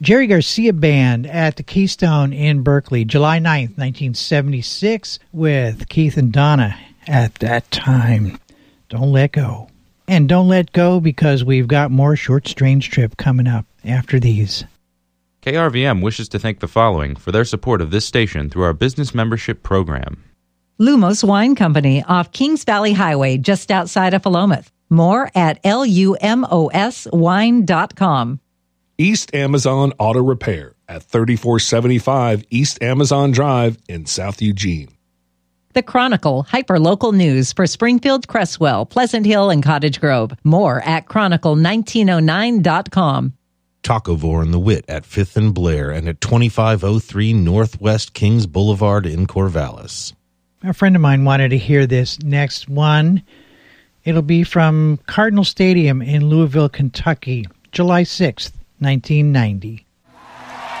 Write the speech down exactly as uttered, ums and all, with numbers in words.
Jerry Garcia Band at the Keystone in Berkeley, July ninth, nineteen seventy-six, with Keith and Donna at that time. Don't let go. And don't let go because we've got more Short Strange Trip coming up after these. K R V M wishes to thank the following for their support of this station through our business membership program. Lumos Wine Company off Kings Valley Highway just outside of Philomath. More at lumos wine dot com. East Amazon Auto Repair at thirty-four seventy-five East Amazon Drive in South Eugene. The Chronicle, hyper-local news for Springfield, Cresswell, Pleasant Hill, and Cottage Grove. More at chronicle nineteen oh nine dot com. Tacovore and the Wit at fifth and Blair and at twenty-five oh three Northwest Kings Boulevard in Corvallis. A friend of mine wanted to hear this next one. It'll be from Cardinal Stadium in Louisville, Kentucky, July sixth, nineteen ninety.